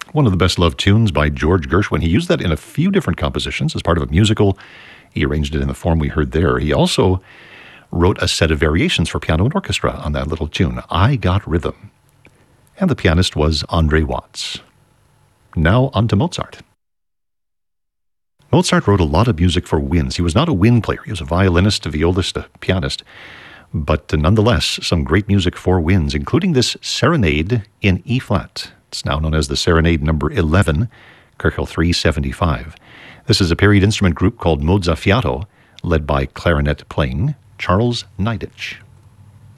One of the best-loved tunes by George Gershwin. He used that in a few different compositions as part of a musical. He arranged it in the form we heard there. He also wrote a set of variations for piano and orchestra on that little tune, I Got Rhythm. And the pianist was Andre Watts. Now on to Mozart. Mozart wrote a lot of music for winds. He was not a wind player. He was a violinist, a violist, a pianist. But nonetheless, some great music for winds, including this Serenade in E-flat. It's now known as the Serenade number 11, Köchel 375. This is a period instrument group called Mozzafiato, led by clarinet playing Charles Neidich.